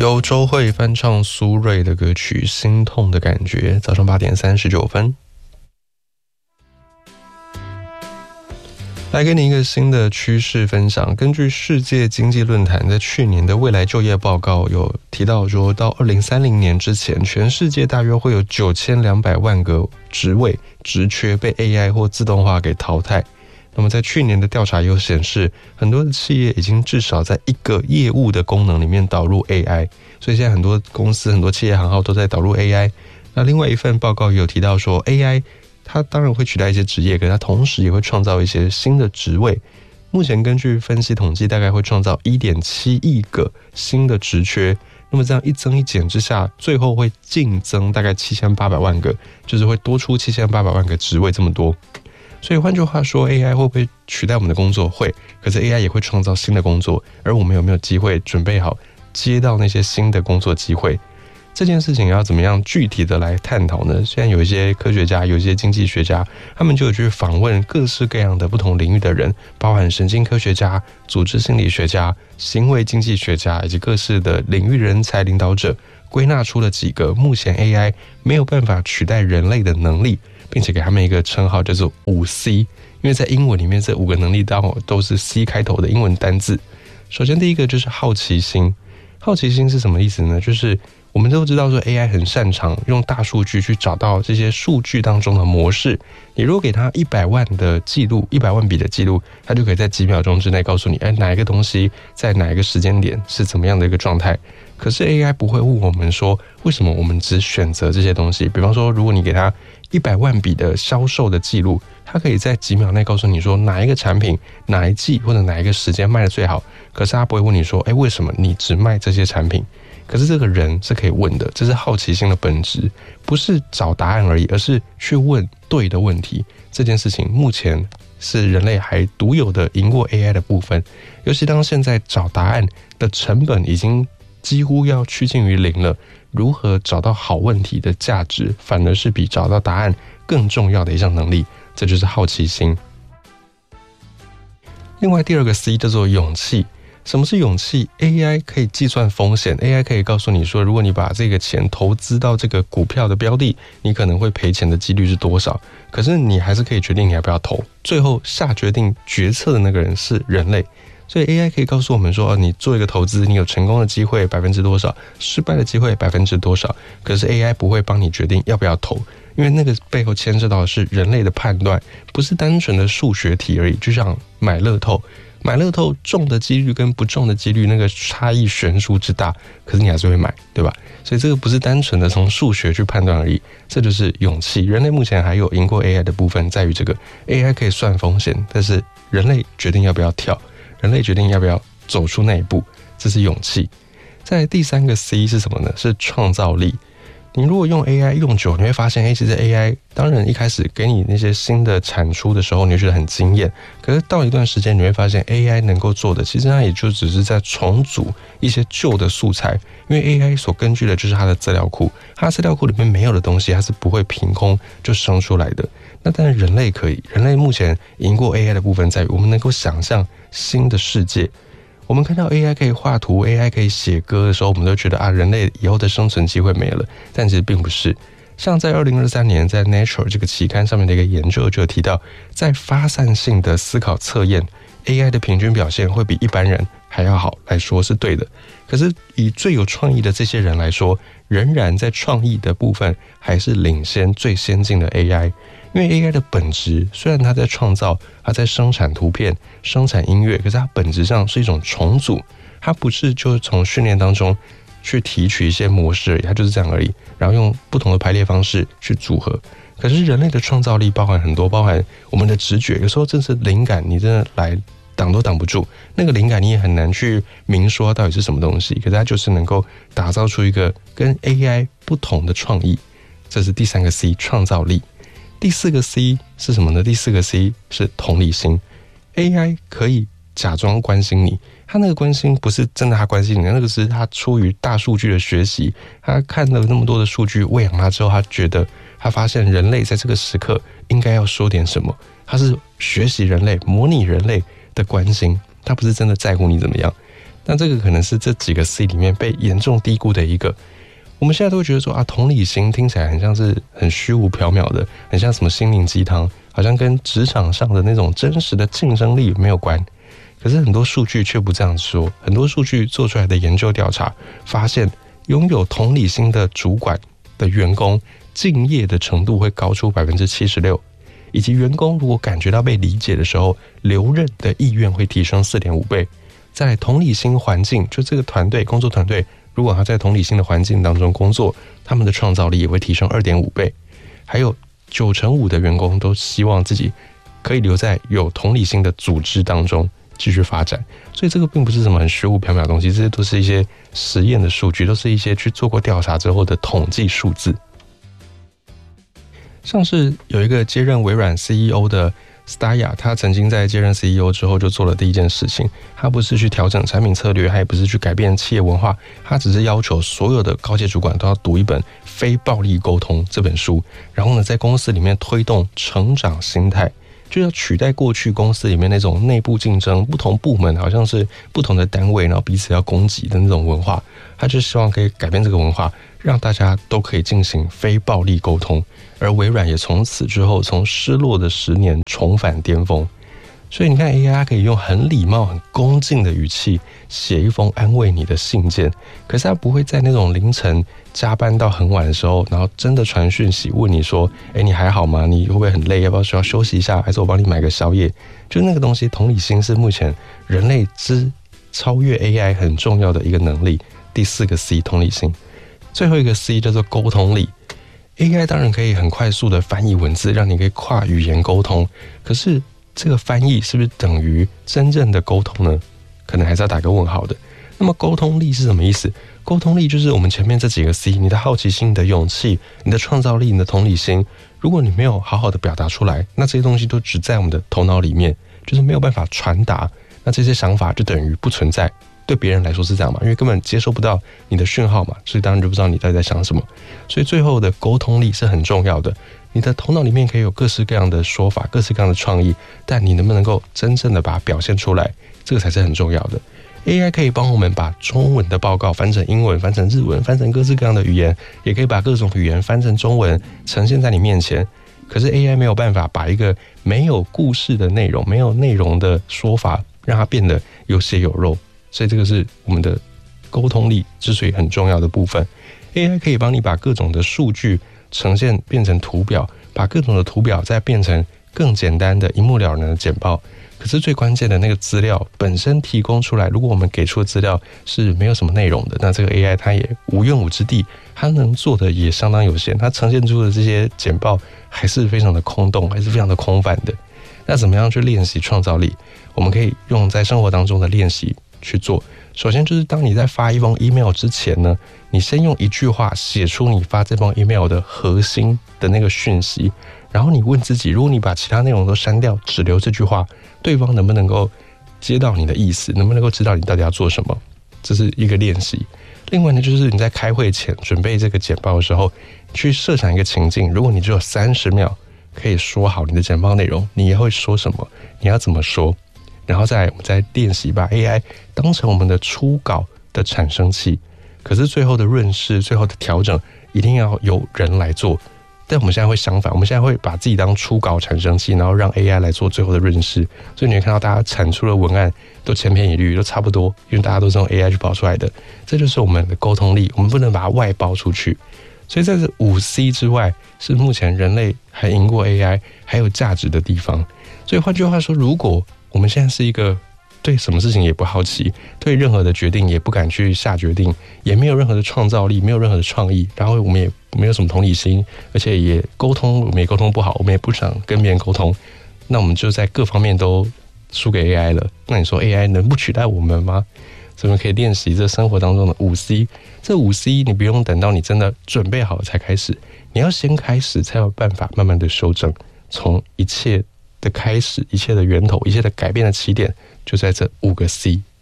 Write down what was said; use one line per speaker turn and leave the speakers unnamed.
由周蕙翻唱苏芮的歌曲《心痛的感觉》。早上8点39分，来给你一个新的趋势分享。根据世界经济论坛在去年的未来就业报告有提到说，到2030年之前，全世界大约会有9200万个职位职缺被 AI 或自动化给淘汰。那么在去年的调查有显示，很多的企业已经至少在一个业务的功能里面导入 AI， 所以现在很多公司、很多企业行号都在导入 AI。 那另外一份报告也有提到说， AI 它当然会取代一些职业，可是它同时也会创造一些新的职位。目前根据分析统计，大概会创造 1.7 亿个新的职缺。那么这样一增一减之下，最后会净增大概7800万个，就是会多出7800万个职位这么多。所以换句话说， AI 会不会取代我们的工作？会，可是 AI 也会创造新的工作，而我们有没有机会准备好接到那些新的工作机会？这件事情要怎么样具体的来探讨呢？现在有一些科学家，有一些经济学家，他们就有去访问各式各样的不同领域的人，包含神经科学家、组织心理学家、行为经济学家以及各式的领域人才领导者，归纳出了几个目前 AI 没有办法取代人类的能力，并且给他们一个称号叫做5C， 因为在英文里面这5个能力都是 C 开头的英文单字。首先第一个就是好奇心。好奇心是什么意思呢？就是我们都知道说 AI 很擅长用大数据去找到这些数据当中的模式。你如果给它100万的记录，100万笔的记录，它就可以在几秒钟之内告诉你，哪一个东西在哪一个时间点是怎么样的一个状态。可是 AI 不会问我们说，为什么我们只选择这些东西？比方说，如果你给它100万笔的销售的记录，它可以在几秒内告诉你说哪一个产品、哪一季或者哪一个时间卖得最好。可是它不会问你说，为什么你只卖这些产品？可是这个人是可以问的，这是好奇心的本质，不是找答案而已，而是去问对的问题。这件事情目前是人类还独有的赢过 AI 的部分，尤其当现在找答案的成本已经几乎要趋近于0了，如何找到好问题的价值，反而是比找到答案更重要的一项能力，这就是好奇心。另外第二个 C 叫做勇气。什么是勇气？ AI 可以计算风险， AI 可以告诉你说，如果你把这个钱投资到这个股票的标的，你可能会赔钱的几率是多少，可是你还是可以决定你要不要投，最后下决定决策的那个人是人类。所以 AI 可以告诉我们说，你做一个投资，你有成功的机会多少，失败的机会多少，可是 AI 不会帮你决定要不要投，因为那个背后牵涉到的是人类的判断，不是单纯的数学题而已。就像买乐透中的几率跟不中的几率那个差异悬殊之大，可是你还是会买，对吧？所以这个不是单纯的从数学去判断而已，这就是勇气。人类目前还有赢过 AI 的部分在于这个 AI 可以算风险，但是人类决定要不要跳，人类决定要不要走出那一步，这是勇气。再来第三个 C 是什么呢？是创造力。你如果用 AI 用久，你会发现其实 AI 当然一开始给你那些新的产出的时候，你会觉得很惊艳，可是到一段时间你会发现 AI 能够做的，其实它也就只是在重组一些旧的素材，因为 AI 所根据的就是它的资料库，它的资料库里面没有的东西，它是不会凭空就生出来的。那当然人类可以，人类目前赢过 AI 的部分在于我们能够想象新的世界。我们看到 AI 可以画图， AI 可以写歌的时候，我们都觉得人类以后的生存机会没了，但其实并不是。像在2023年在 Nature 这个期刊上面的一个研究就有提到，在发散性的思考测验， AI 的平均表现会比一般人还要好来说是对的。可是以最有创意的这些人来说，仍然在创意的部分还是领先最先进的 AI。因为 AI 的本质虽然它在创造，它在生产图片、生产音乐，可是它本质上是一种重组，它不是就是从训练当中去提取一些模式而已，它就是这样而已，然后用不同的排列方式去组合。可是人类的创造力包含很多，包含我们的直觉，有时候真是灵感你真的来挡都挡不住，那个灵感你也很难去明说到底是什么东西，可是它就是能够打造出一个跟 AI 不同的创意，这是第三个 C， 创造力。第四个 C 是什么呢？第四个 C 是同理心。 AI 可以假装关心你，他那个关心不是真的他关心你，那个是他出于大数据的学习，他看了那么多的数据喂养他之后，他觉得他发现人类在这个时刻应该要说点什么，他是学习人类模拟人类的关心，他不是真的在乎你怎么样。 那这个可能是这几个 C 里面被严重低估的一个。我们现在都会觉得说啊，同理心听起来很像是很虚无缥缈的，很像什么心灵鸡汤，好像跟职场上的那种真实的竞争力没有关。可是很多数据却不这样说，很多数据做出来的研究调查发现，拥有同理心的主管的员工敬业的程度会高出 76%， 以及员工如果感觉到被理解的时候，留任的意愿会提升 4.5 倍。再来同理心环境，就这个团队工作团队如果他在同理心的环境当中工作，他们的创造力也会提升 2.5 倍。还有95%的员工都希望自己可以留在有同理心的组织当中继续发展。所以这个并不是什么很虚无缥缈的东西，这些都是一些实验的数据，都是一些去做过调查之后的统计数字。像是有一个接任微软 CEO 的Satya， 他曾经在接任 CEO 之后就做了第一件事情，他不是去调整产品策略，他也不是去改变企业文化，他只是要求所有的高阶主管都要读一本《非暴力沟通》这本书，然后呢，在公司里面推动成长心态，就要取代过去公司里面那种内部竞争，不同部门好像是不同的单位，然后彼此要攻击的那种文化，他就希望可以改变这个文化，让大家都可以进行非暴力沟通。而微软也从此之后，从失落的10年重返巅峰。所以你看 AI 可以用很礼貌很恭敬的语气写一封安慰你的信件，可是它不会在那种凌晨加班到很晚的时候，然后真的传讯息问你说你还好吗？你会不会很累？要不要需要休息一下？还是我帮你买个宵夜？就那个东西，同理心是目前人类超越 AI 很重要的一个能力。第4个 C 同理心，最后一个 C 叫做沟通力。AI 当然可以很快速的翻译文字，让你可以跨语言沟通，可是这个翻译是不是等于真正的沟通呢？可能还是要打个问号的。那么沟通力是什么意思？沟通力就是我们前面这几个 C， 你的好奇心、你的勇气、你的创造力、你的同理心，如果你没有好好的表达出来，那这些东西都只在我们的头脑里面，就是没有办法传达，那这些想法就等于不存在。对别人来说是这样嘛，因为根本接收不到你的讯号嘛，所以当然就不知道你到底在想什么。所以最后的沟通力是很重要的。你的头脑里面可以有各式各样的说法，各式各样的创意，但你能不能够真正的把它表现出来，这个才是很重要的。AI 可以帮我们把中文的报告翻成英文，翻成日文，翻成各式各样的语言，也可以把各种语言翻成中文呈现在你面前。可是 AI 没有办法把一个没有故事的内容、没有内容的说法，让它变得有血有肉。所以这个是我们的沟通力之所以很重要的部分。AI 可以帮你把各种的数据呈现变成图表，把各种的图表再变成更简单的一目了然的简报。可是最关键的那个资料本身提供出来，如果我们给出的资料是没有什么内容的，那这个 AI 它也无用武之地，它能做的也相当有限，它呈现出的这些简报还是非常的空洞，还是非常的空泛的。那怎么样去练习创造力？我们可以用在生活当中的练习去做。首先就是当你在发一封 email 之前呢，你先用一句话写出你发这封 email 的核心的那个讯息，然后你问自己，如果你把其他内容都删掉，只留这句话，对方能不能够接到你的意思，能不能够知道你到底要做什么，这是一个练习。另外呢，就是你在开会前准备这个简报的时候，去设想一个情境，如果你只有30秒可以说好你的简报内容，你也会说什么，你要怎么说，然后再我们再练习把 AI 当成我们的初稿的产生器。可是最后的润饰、最后的调整一定要由人来做。但我们现在会相反，我们现在会把自己当初稿产生器，然后让 AI 来做最后的润饰。所以你会看到大家产出的文案都千篇一律，都差不多，因为大家都是用 AI 去跑出来的。这就是我们的沟通力，我们不能把它外包出去。所以在这5C 之外，是目前人类还赢过 AI 还有价值的地方。所以换句话说，如果我们现在是一个对什么事情也不好奇，对任何的决定也不敢去下决定，也没有任何的创造力，没有任何的创意，然后我们也没有什么同理心，而且也沟通我们也沟通不好，我们也不想跟别人沟通，那我们就在各方面都输给 AI 了。那你说 AI 能不取代我们吗？所以我们可以练习这生活当中的5C。这5C 你不用等到你真的准备好了才开始，你要先开始才有办法慢慢的修正。从一切的开始，一切的源头，一切的改变的起点，就在这5个C。